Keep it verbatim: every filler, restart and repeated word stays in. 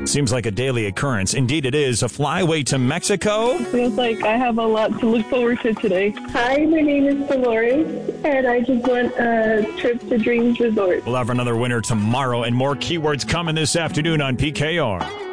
Seems like a daily occurrence. Indeed it is. A flyaway to Mexico. Feels like I have a lot to look forward to today. Hi, my name is Dolores, and I just want a trip to Dreams Resort. We'll have another winner tomorrow and more keywords coming this afternoon on P K R.